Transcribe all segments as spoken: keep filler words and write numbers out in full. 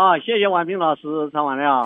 好，谢谢婉平老师，唱完了。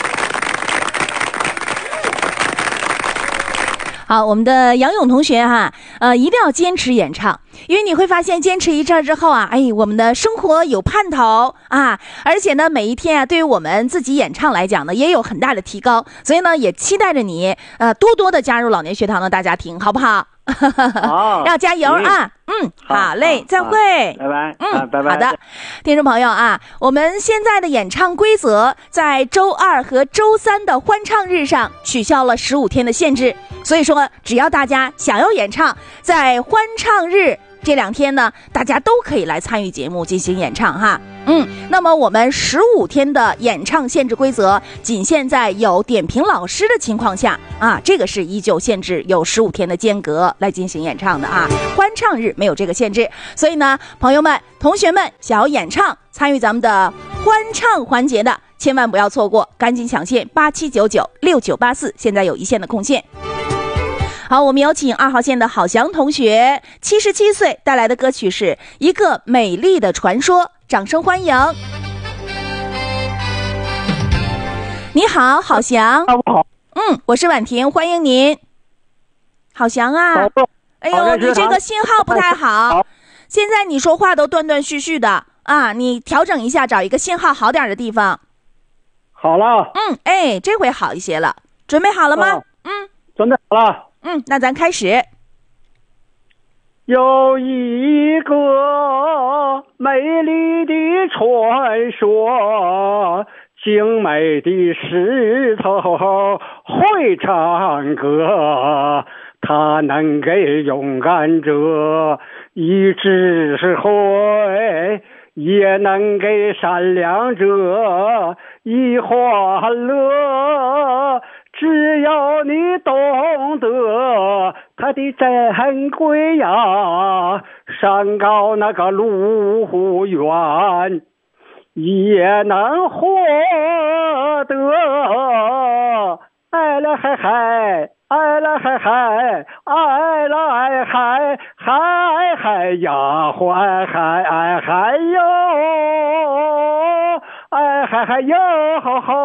好，我们的杨勇同学哈，呃，一定要坚持演唱，因为你会发现坚持一阵之后啊，哎，我们的生活有盼头啊，而且呢，每一天啊，对于我们自己演唱来讲呢，也有很大的提高，所以呢，也期待着你呃多多的加入老年学堂的大家庭，好不好？ 好， 要加油啊！嗯，好嘞， 好， 再会， 拜拜。 嗯， 拜拜。 好的，听众朋友啊，我们现在的演唱规则在周二和周三的欢唱日上取消了十五天的限制，所以说只要大家想要演唱，在欢唱日这两天呢，大家都可以来参与节目进行演唱哈。嗯，那么我们十五天的演唱限制规则仅限在有点评老师的情况下啊，这个是依旧限制有十五天的间隔来进行演唱的啊。欢唱日没有这个限制，所以呢，朋友们、同学们想要演唱参与咱们的欢唱环节的，千万不要错过，赶紧抢线八七九九六九八四，现在有一线的空线。好，我们有请二号线的郝翔同学，七十七岁带来的歌曲是一个美丽的传说，掌声欢迎。你好，郝翔。 好， 嗯，我是婉婷，欢迎您。郝翔啊，哎呦，你这个信号不太好，现在你说话都断断续续的啊，你调整一下，找一个信号好点的地方。 好了。 嗯，哎，这回好一些了，准备好了吗？哦、嗯， 准备好了。 嗯，那咱开始。 有一个美丽的传说，精美的石头会唱歌，它能给勇敢者以智慧，也能给善良者以欢乐。只要你懂得它的珍贵呀，山高那个路远，也能获得。哎来嗨嗨，哎来嗨嗨，哎来嗨嗨嗨呀，嗨嗨哎嗨哟，哎嗨嗨哟吼吼。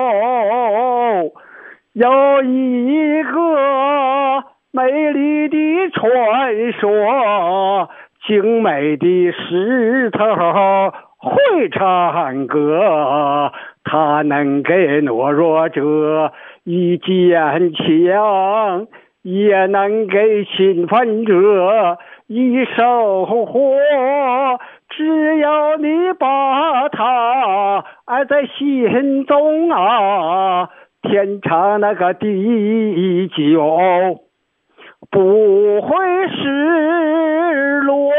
有一个美丽的传说，精美的石头会唱歌，它能给懦弱者以坚强，也能给兴奋者以收获。只要你把它爱在心中啊，天长那个地久不会失落。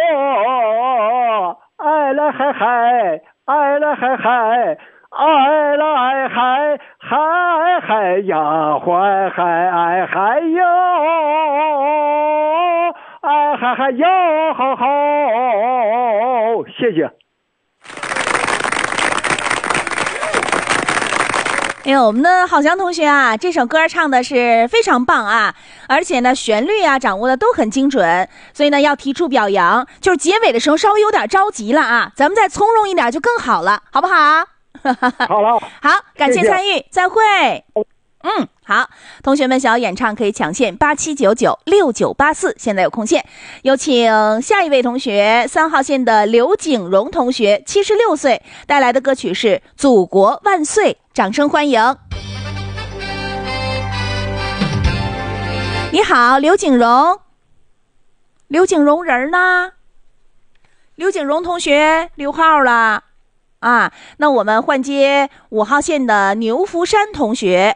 哎来嗨嗨，哎来嗨嗨，哎来嗨嗨嗨呀，嗨嗨哎嗨哟，哎嗨嗨哟吼吼。谢谢。 哎呦，我们的郝翔同学啊，这首歌唱的是非常棒啊，而且呢，旋律啊掌握的都很精准，所以呢要提出表扬。就是结尾的时候稍微有点着急了啊，咱们再从容一点就更好了，好不好？ 好了， 好，感谢参与，谢谢，再会。嗯，好，同学们想要演唱可以抢线八七九九六九八四，现在有空线，有请下一位同学，三号线的刘景荣同学，七十六岁带来的歌曲是《祖国万岁》，掌声欢迎。你好，刘景荣，刘景荣人呢？刘景荣同学溜号了啊，那我们换接五号线的牛福山同学。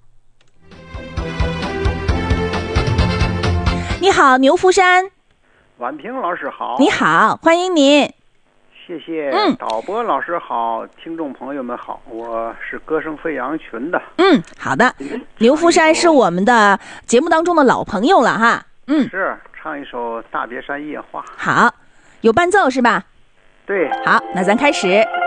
你好，牛福山。 婉平老师好。 你好，欢迎您。 谢谢。 嗯， 导播老师好，听众朋友们好，我是歌声飞扬群的。 嗯，好的。牛福山是我们的节目当中的老朋友了哈。嗯， 是唱一首《大别山夜话》。 好，有伴奏是吧？ 对。 好，那咱开始。